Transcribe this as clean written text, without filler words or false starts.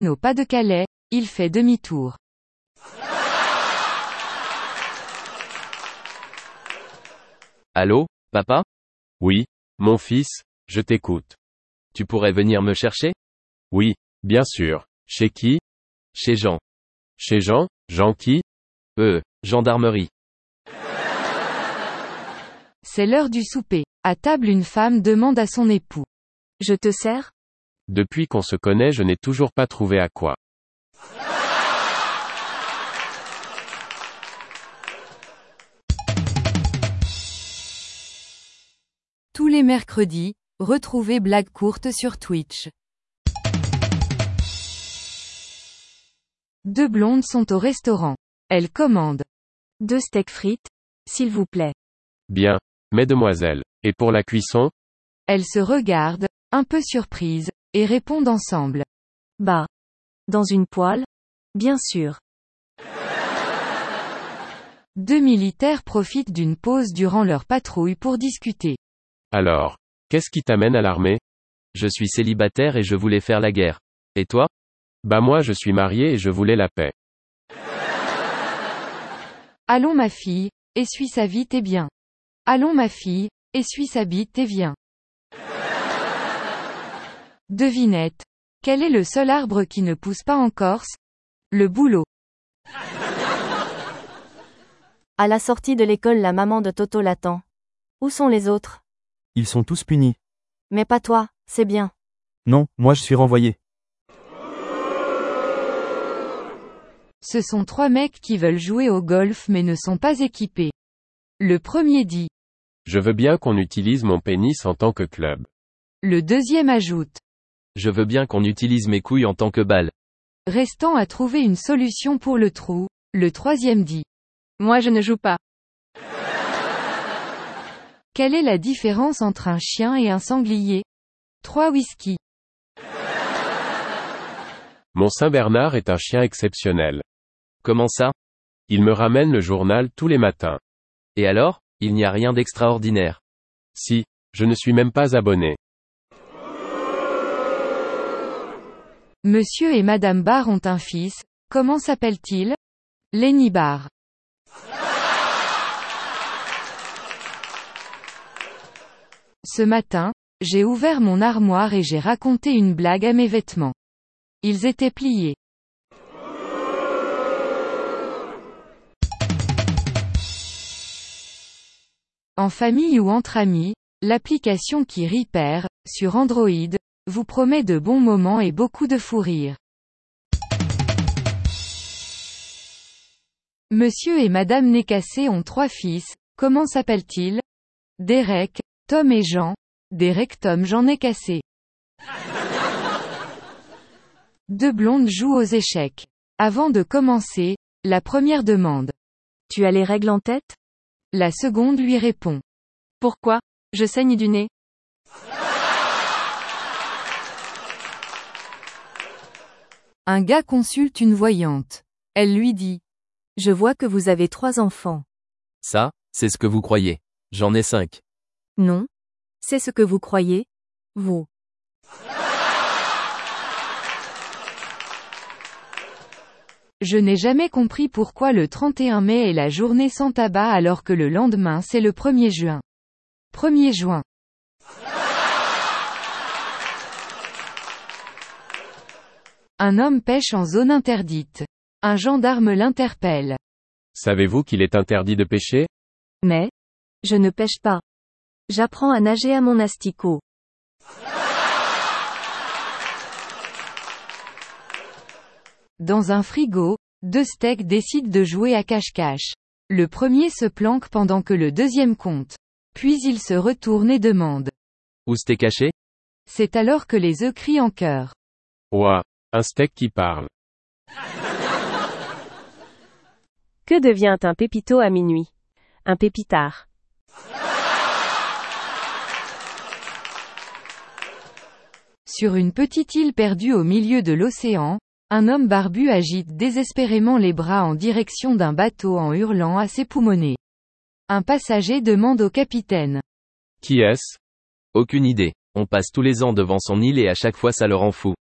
Au Pas-de-Calais, il fait demi-tour. Allô, papa? Oui, mon fils, je t'écoute. Tu pourrais venir me chercher? Oui, bien sûr. Chez qui? Chez Jean. Chez Jean? Jean qui? Gendarmerie. C'est l'heure du souper. À table, une femme demande à son époux. Je te sers? Depuis qu'on se connaît, je n'ai toujours pas trouvé à quoi. Tous les mercredis, retrouvez Blague courte sur Twitch. Deux blondes sont au restaurant. Elles commandent 2 steaks frites, s'il vous plaît. Bien. Mesdemoiselles. Et pour la cuisson? Elles se regardent, un peu surprises, et répondent ensemble. Bah. Dans une poêle? Bien sûr. 2 militaires profitent d'une pause durant leur patrouille pour discuter. Alors, qu'est-ce qui t'amène à l'armée? Je suis célibataire et je voulais faire la guerre. Et toi? Bah moi je suis marié et je voulais la paix. Allons ma fille, essuie sa bite et bien. Allons ma fille, essuie sa bite et viens. Devinette. Quel est le seul arbre qui ne pousse pas en Corse? Le bouleau. À la sortie de l'école, la maman de Toto l'attend. Où sont les autres? Ils sont tous punis. Mais pas toi, c'est bien. Non, moi je suis renvoyé. Ce sont 3 mecs qui veulent jouer au golf mais ne sont pas équipés. Le premier dit. Je veux bien qu'on utilise mon pénis en tant que club. Le deuxième ajoute. Je veux bien qu'on utilise mes couilles en tant que balle. Restant à trouver une solution pour le trou, le troisième dit. Moi je ne joue pas. Quelle est la différence entre un chien et un sanglier? 3 whisky. Mon Saint-Bernard est un chien exceptionnel. Comment ça? Il me ramène le journal tous les matins. Et alors, il n'y a rien d'extraordinaire. Si, je ne suis même pas abonné. Monsieur et Madame Barr ont un fils, comment s'appelle-t-il? Lenny Barr. Ce matin, j'ai ouvert mon armoire et j'ai raconté une blague à mes vêtements. Ils étaient pliés. En famille ou entre amis, l'application qui Repair, sur Android, vous promet de bons moments et beaucoup de fou rire. Monsieur et Madame Nécassé ont 3 fils, comment s'appellent-ils? Derek, Tom et Jean. Derek Tom Jean Nécassé. 2 blondes jouent aux échecs. Avant de commencer, la première demande. Tu as les règles en tête? La seconde lui répond. Pourquoi? Je saigne du nez. Un gars consulte une voyante. Elle lui dit. Je vois que vous avez 3 enfants. Ça, c'est ce que vous croyez. J'en ai 5. Non. C'est ce que vous croyez? Vous. Je n'ai jamais compris pourquoi le 31 mai est la journée sans tabac alors que le lendemain c'est le 1er juin. 1er juin. Un homme pêche en zone interdite. Un gendarme l'interpelle. Savez-vous qu'il est interdit de pêcher? Mais, je ne pêche pas. J'apprends à nager à mon asticot. Dans un frigo, 2 steaks décident de jouer à cache-cache. Le premier se planque pendant que le deuxième compte. Puis il se retourne et demande. Où c'était caché? C'est alors que les œufs crient en chœur. Ouah, un steak qui parle. Que devient un pépito à minuit? Un pépitard. Sur une petite île perdue au milieu de l'océan, un homme barbu agite désespérément les bras en direction d'un bateau en hurlant à ses poumonnets. Un passager demande au capitaine. Qui est-ce? Aucune idée. On passe tous les ans devant son île et à chaque fois ça le rend fou.